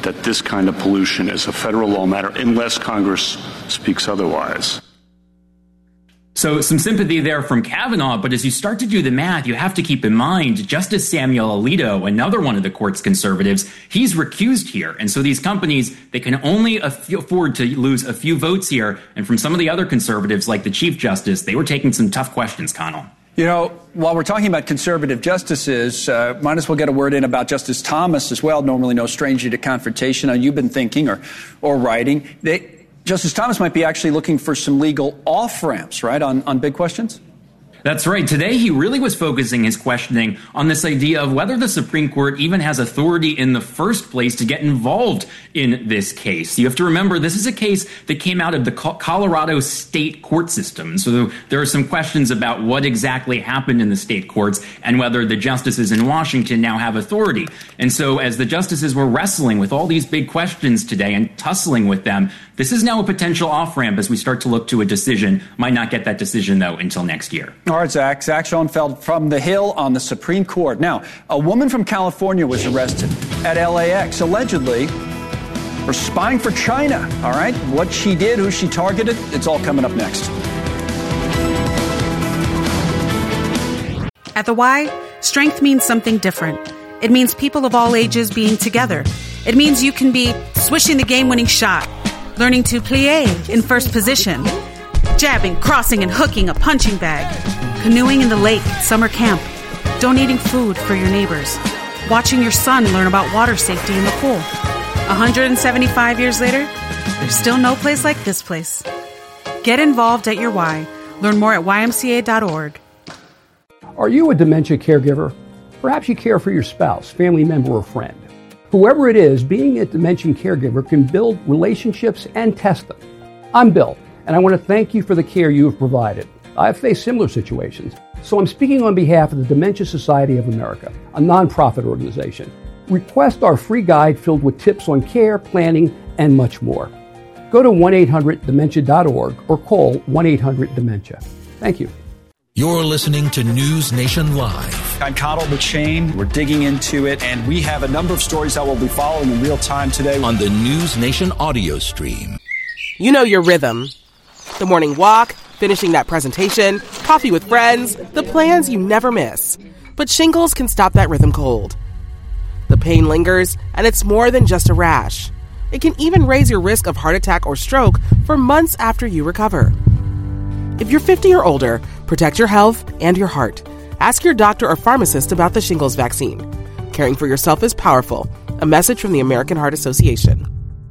that this kind of pollution is a federal law matter unless Congress speaks otherwise. So some sympathy there from Kavanaugh, but as you start to do the math, you have to keep in mind Justice Samuel Alito, another one of the court's conservatives, he's recused here. And so these companies, they can only afford to lose a few votes here. And from some of the other conservatives, like the Chief Justice, they were taking some tough questions, Connell. You know, while we're talking about conservative justices, might as well get a word in about Justice Thomas as well, normally no stranger to confrontation. You've been thinking or writing. Justice Thomas might be actually looking for some legal off-ramps, right, on big questions? That's right. Today, he really was focusing his questioning on this idea of whether the Supreme Court even has authority in the first place to get involved in this case. You have to remember, this is a case that came out of the Colorado state court system. So there are some questions about what exactly happened in the state courts and whether the justices in Washington now have authority. And so as the justices were wrestling with all these big questions today and tussling with them, this is now a potential off-ramp as we start to look to a decision. Might not get that decision, though, until next year. All right, Zach Schoenfeld from the Hill on the Supreme Court. Now, a woman from California was arrested at LAX, allegedly for spying for China. All right, what she did, who she targeted, it's all coming up next. At the Y, strength means something different. It means people of all ages being together. It means you can be swishing the game-winning shot, learning to plie in first position, jabbing, crossing, and hooking a punching bag, canoeing in the lake at summer camp, donating food for your neighbors, watching your son learn about water safety in the pool. 175 years later, there's still no place like this place. Get involved at your Y. Learn more at ymca.org. Are you a dementia caregiver? Perhaps you care for your spouse, family member, or friend. Whoever it is, being a dementia caregiver can build relationships and test them. I'm Bill, and I want to thank you for the care you have provided. I've faced similar situations, so I'm speaking on behalf of the Dementia Society of America, a nonprofit organization. Request our free guide filled with tips on care, planning, and much more. Go to 1-800-DEMENTIA.org or call 1-800-DEMENTIA. Thank you. You're listening to News Nation Live. I'm Connell McShane. We're digging into it, and we have a number of stories that we'll be following in real time today on the News Nation audio stream. You know your rhythm. The morning walk, finishing that presentation, coffee with friends, the plans you never miss. But shingles can stop that rhythm cold. The pain lingers, and it's more than just a rash. It can even raise your risk of heart attack or stroke for months after you recover. If you're 50 or older, protect your health and your heart. Ask your doctor or pharmacist about the shingles vaccine. Caring for yourself is powerful. A message from the American Heart Association.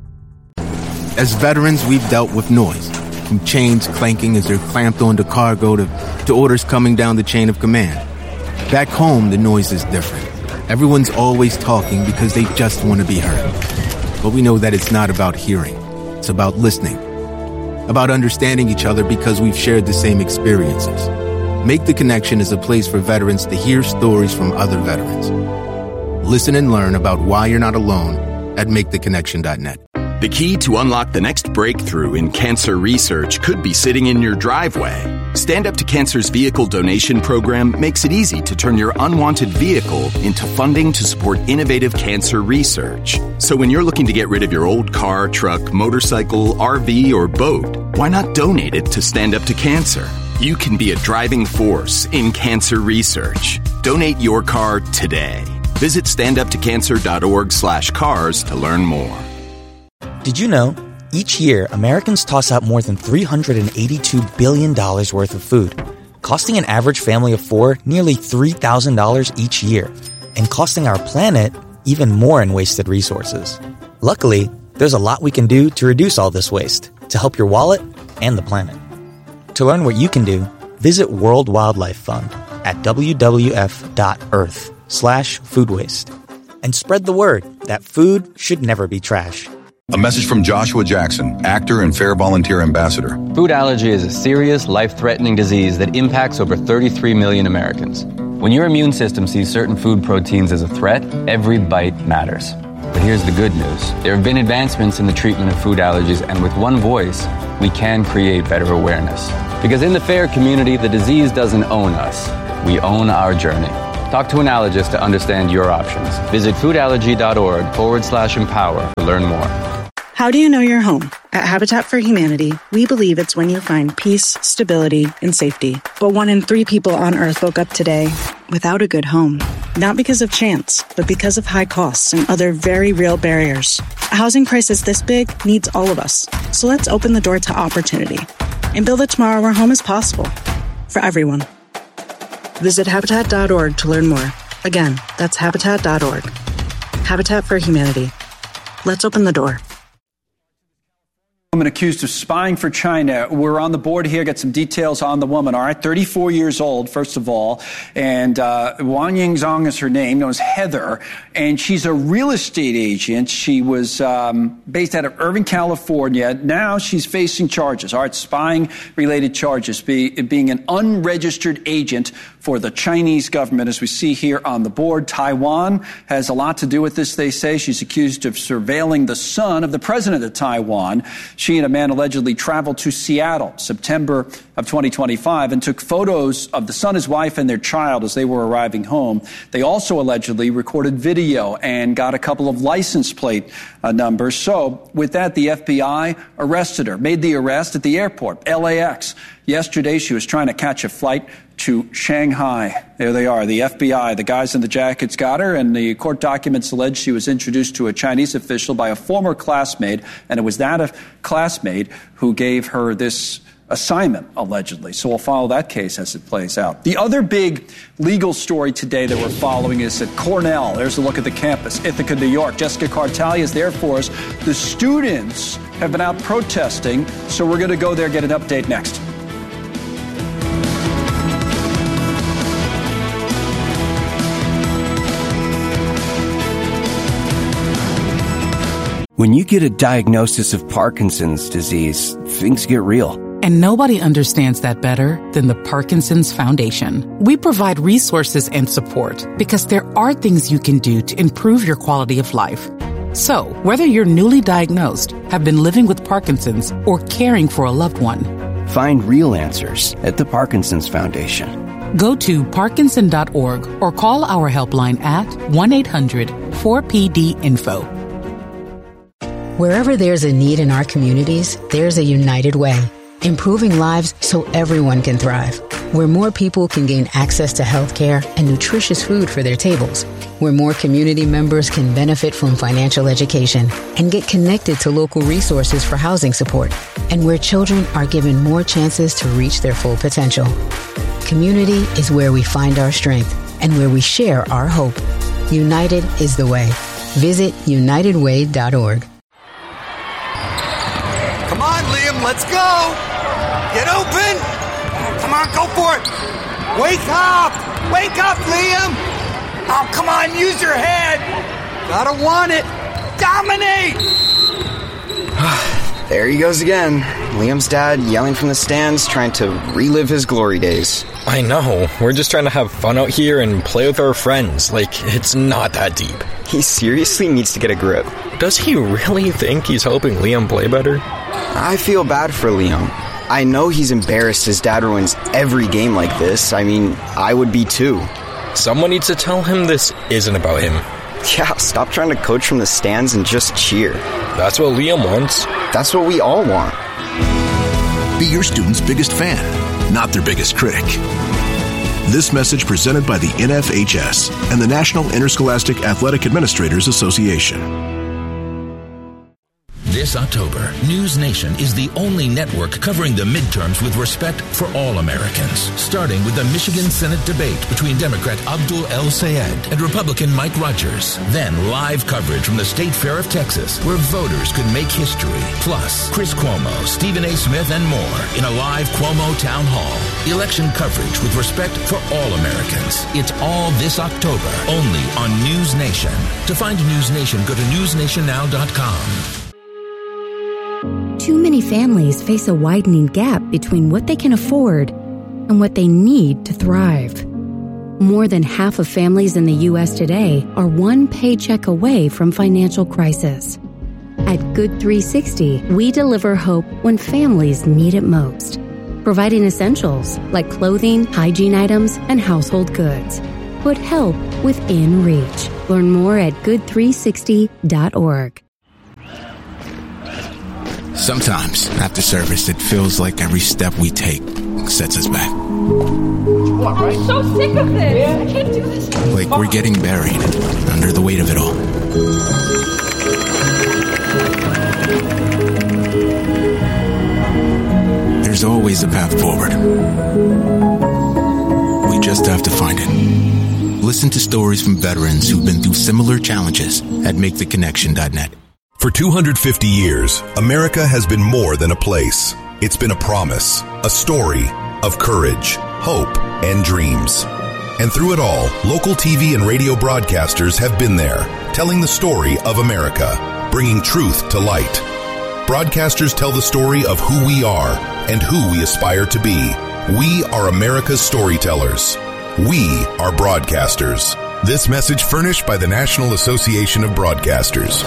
As veterans, we've dealt with noise, from chains clanking as they're clamped onto cargo to orders coming down the chain of command. Back home, the noise is different. Everyone's always talking because they just want to be heard. But we know that it's not about hearing. It's about listening. About understanding each other because we've shared the same experiences. Make the Connection is a place for veterans to hear stories from other veterans. Listen and learn about why you're not alone at maketheconnection.net. The key to unlock the next breakthrough in cancer research could be sitting in your driveway. Stand Up to Cancer's vehicle donation program makes it easy to turn your unwanted vehicle into funding to support innovative cancer research. So when you're looking to get rid of your old car, truck, motorcycle, RV, or boat, why not donate it to Stand Up to Cancer? You can be a driving force in cancer research. Donate your car today. Visit standuptocancer.org/cars to learn more. Did you know, each year, Americans toss out more than $382 billion worth of food, costing an average family of four nearly $3,000 each year, and costing our planet even more in wasted resources. Luckily, there's a lot we can do to reduce all this waste, to help your wallet and the planet. To learn what you can do, visit World Wildlife Fund at www.earth/food waste. And spread the word that food should never be trash. A message from Joshua Jackson, actor and Fair Volunteer Ambassador. Food allergy is a serious, life-threatening disease that impacts over 33 million Americans. When your immune system sees certain food proteins as a threat, every bite matters. But here's the good news. There have been advancements in the treatment of food allergies, and with one voice, we can create better awareness. Because in the FAIR community, the disease doesn't own us. We own our journey. Talk to an allergist to understand your options. Visit foodallergy.org/empower to learn more. How do you know you're home? At Habitat for Humanity, we believe it's when you find peace, stability, and safety. But 1 in 3 people on Earth woke up today without a good home. Not because of chance, but because of high costs and other very real barriers. A housing crisis this big needs all of us. So let's open the door to opportunity and build a tomorrow where home is possible for everyone. Visit Habitat.org to learn more. Again, that's Habitat.org. Habitat for Humanity. Let's open the door. Woman accused of spying for China. We're on the board here. Get some details on the woman. All right, 34 years old, first of all. And Wang Yingzong is her name, known as Heather. And she's a real estate agent. She was based out of Irvine, California. Now she's facing charges. All right, spying-related charges, being an unregistered agent for the Chinese government, as we see here on the board. Taiwan has a lot to do with this, they say. She's accused of surveilling the son of the president of Taiwan. She and a man allegedly traveled to Seattle, September of 2025, and took photos of the son, his wife, and their child as they were arriving home. They also allegedly recorded video and got a couple of license plate numbers. So with that, the FBI arrested her, made the arrest at the airport, LAX. Yesterday, she was trying to catch a flight to Shanghai. There they are, the FBI. The guys in the jackets got her, and the court documents allege she was introduced to a Chinese official by a former classmate, and it was that classmate who gave her this assignment, allegedly. So we'll follow that case as it plays out. The other big legal story today that we're following is at Cornell. There's a look at the campus, Ithaca, New York. Jessica Cartalia is there for us. The students have been out protesting, so we're going to go there, get an update next. When you get a diagnosis of Parkinson's disease, things get real. And nobody understands that better than the Parkinson's Foundation. We provide resources and support because there are things you can do to improve your quality of life. So, whether you're newly diagnosed, have been living with Parkinson's, or caring for a loved one, find real answers at the Parkinson's Foundation. Go to Parkinson.org or call our helpline at 1-800-4PD-INFO. Wherever there's a need in our communities, there's a United Way, improving lives so everyone can thrive. Where more people can gain access to health care and nutritious food for their tables. Where more community members can benefit from financial education and get connected to local resources for housing support. And where children are given more chances to reach their full potential. Community is where we find our strength and where we share our hope. United is the way. Visit unitedway.org. Come on, Liam, let's go! Get open! Come on, go for it! Wake up! Wake up, Liam! Oh, come on, use your head! Gotta want it! Dominate! There he goes again. Liam's dad yelling from the stands, trying to relive his glory days. I know. We're just trying to have fun out here and play with our friends. Like, it's not that deep. He seriously needs to get a grip. Does he really think he's helping Liam play better? I feel bad for Liam. I know he's embarrassed his dad ruins every game like this. I mean, I would be too. Someone needs to tell him this isn't about him. Yeah, stop trying to coach from the stands and just cheer. That's what Liam wants. That's what we all want. Be your student's biggest fan, not their biggest critic. This message presented by the NFHS and the National Interscholastic Athletic Administrators Association. This October, News Nation is the only network covering the midterms with respect for all Americans, starting with the Michigan Senate debate between Democrat Abdul El-Sayed and Republican Mike Rogers. Then live coverage from the State Fair of Texas, where voters could make history. Plus, Chris Cuomo, Stephen A. Smith, and more in a live Cuomo Town Hall. Election coverage with respect for all Americans. It's all this October, only on News Nation. To find News Nation, go to newsnationnow.com. Too many families face a widening gap between what they can afford and what they need to thrive. More than half of families in the U.S. today are one paycheck away from financial crisis. At Good 360, we deliver hope when families need it most, providing essentials like clothing, hygiene items, and household goods. put help within reach. Learn more at good360.org. Sometimes, after service, it feels like every step we take sets us back. I'm so sick of this. I can't do this. Like we're getting buried under the weight of it all. There's always a path forward. We just have to find it. Listen to stories from veterans who've been through similar challenges at MakeTheConnection.net. For 250 years, America has been more than a place. It's been a promise, a story of courage, hope, and dreams. And through it all, local TV and radio broadcasters have been there, telling the story of America, bringing truth to light. Broadcasters tell the story of who we are and who we aspire to be. We are America's storytellers. We are broadcasters. This message furnished by the National Association of Broadcasters.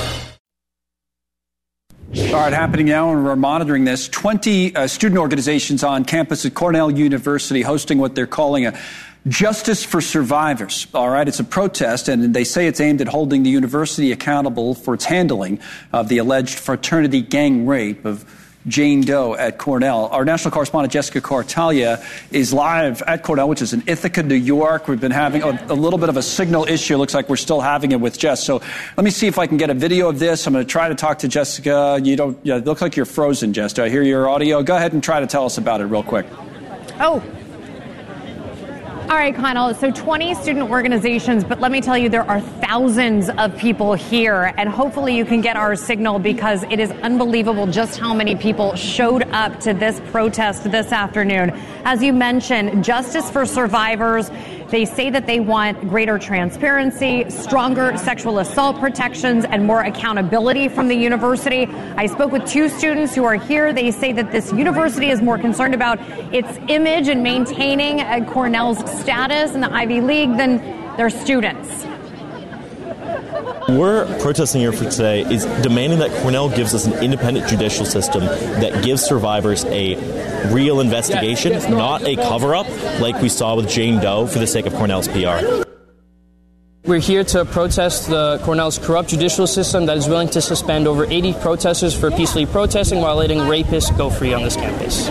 All right, happening now, and we're monitoring this. 20 student organizations on campus at Cornell University hosting what they're calling a Justice for Survivors. All right, it's a protest, and they say it's aimed at holding the university accountable for its handling of the alleged fraternity gang rape of Jane Doe at Cornell. Our national correspondent Jessica Cartalia is live at Cornell, which is in Ithaca, New York. We've been having a little bit of a signal issue. Looks like we're still having it with Jess. So let me see if I can get a video of this. I'm going to try to talk to Jessica. It looks like you're frozen, Jess. Do I hear your audio? Go ahead and try to tell us about it real quick. Oh. All right, Connell, so 20 student organizations, but let me tell you, there are thousands of people here, and hopefully you can get our signal because it is unbelievable just how many people showed up to this protest this afternoon. As you mentioned, Justice for Survivors, they say that they want greater transparency, stronger sexual assault protections, and more accountability from the university. I spoke with two students who are here. They say that this university is more concerned about its image and maintaining Cornell's status in the Ivy League than their students. We're protesting here for today is demanding that Cornell gives us an independent judicial system that gives survivors a real investigation, not a cover-up like we saw with Jane Doe for the sake of Cornell's PR. We're here to protest Cornell's corrupt judicial system that is willing to suspend over 80 protesters for peacefully protesting while letting rapists go free on this campus.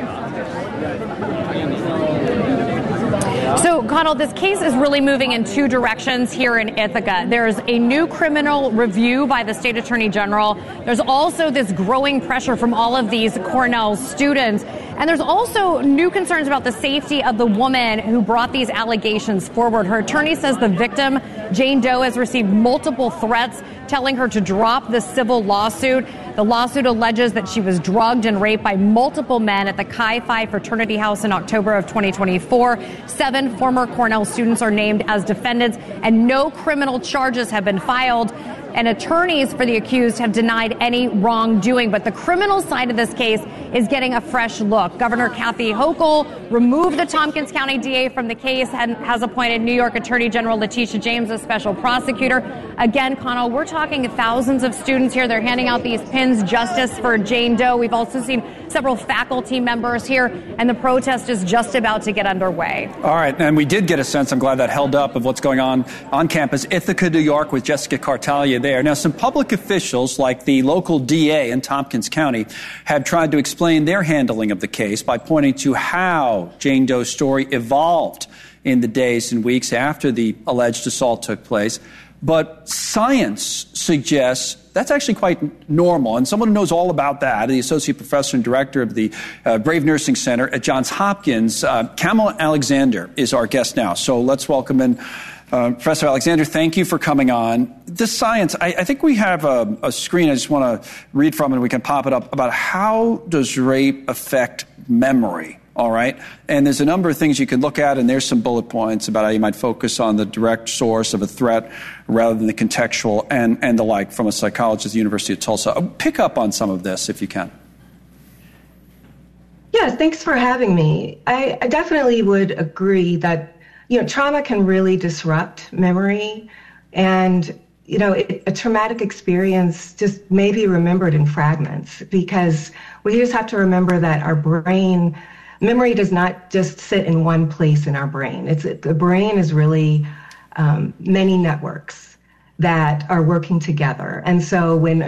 So, Connell, this case is really moving in two directions here in Ithaca. There's a new criminal review by the state attorney general. There's also this growing pressure from all of these Cornell students. And there's also new concerns about the safety of the woman who brought these allegations forward. Her attorney says the victim, Jane Doe, has received multiple threats telling her to drop the civil lawsuit. The lawsuit alleges that she was drugged and raped by multiple men at the Chi Phi fraternity house in October of 2024. 7 former Cornell students are named as defendants, and no criminal charges have been filed. And attorneys for the accused have denied any wrongdoing. But the criminal side of this case is getting a fresh look. Governor Kathy Hochul removed the Tompkins County DA from the case and has appointed New York Attorney General Letitia James as special prosecutor. Again, Connell, we're talking thousands of students here. They're handing out these pins, Justice for Jane Doe. We've also seen several faculty members here, and the protest is just about to get underway. All right, and we did get a sense, I'm glad that held up, of what's going on campus. Ithaca, New York, with Jessica Cartalia there. Now, some public officials, like the local DA in Tompkins County, have tried to explain their handling of the case by pointing to how Jane Doe's story evolved in the days and weeks after the alleged assault took place. But science suggests that's actually quite normal. And someone who knows all about that, the associate professor and director of the Brave Nursing Center at Johns Hopkins, Kamala Alexander, is our guest now. So let's welcome in Professor Alexander. Thank you for coming on. The science, I think we have a screen I just want to read from, and we can pop it up, about how does rape affect memory. All right. And there's a number of things you can look at, and there's some bullet points about how you might focus on the direct source of a threat rather than the contextual and the like from a psychologist at the University of Tulsa. Pick up on some of this if you can. Yeah, thanks for having me. I definitely would agree that, trauma can really disrupt memory, and, a traumatic experience just may be remembered in fragments, because we just have to remember that our brain memory does not just sit in one place in our brain. The brain is really many networks that are working together. And so when